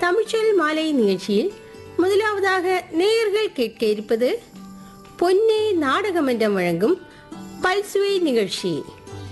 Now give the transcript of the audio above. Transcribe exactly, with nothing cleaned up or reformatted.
தமிழ்ச்சொல் மாலை நிகழ்ச்சியில் முதலாவதாக நேயர்கள் கேட்க இருப்பது பொன்னே நாடகமன்றம் வழங்கும் பல்சுவை நிகழ்ச்சி.